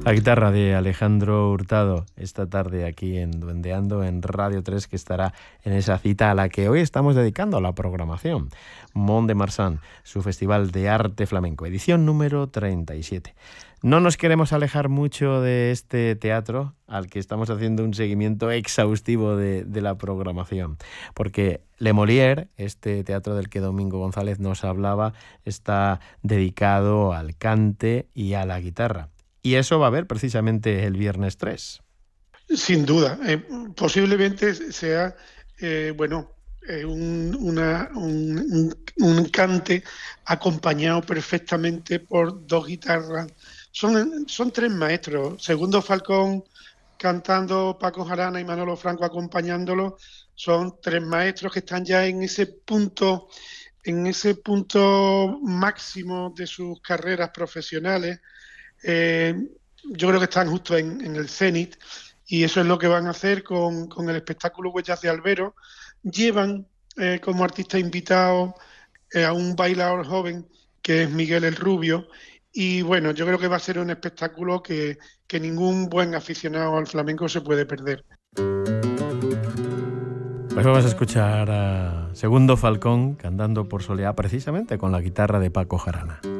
La guitarra de Alejandro Hurtado esta tarde aquí en Duendeando en Radio 3, que estará en esa cita a la que hoy estamos dedicando la programación. Mont-de-Marsan, su Festival de Arte Flamenco, edición número 37. No nos queremos alejar mucho de este teatro al que estamos haciendo un seguimiento exhaustivo de la programación, porque Le Molière, este teatro del que Domingo González nos hablaba, está dedicado al cante y a la guitarra. Y eso va a haber precisamente el viernes 3. Sin duda. Posiblemente sea, un cante acompañado perfectamente por dos guitarras. Son tres maestros. Segundo Falcón cantando, Paco Jarana y Manolo Franco acompañándolo. Son tres maestros que están ya en ese punto máximo de sus carreras profesionales. Yo creo que están justo en el cenit, y eso es lo que van a hacer con el espectáculo Huellas de Albero. Llevan como artista invitado a un bailador joven que es Miguel el Rubio, y bueno, yo creo que va a ser un espectáculo que ningún buen aficionado al flamenco se puede perder. Pues vamos a escuchar a Segundo Falcón cantando por Soleá, precisamente con la guitarra de Paco Jarana.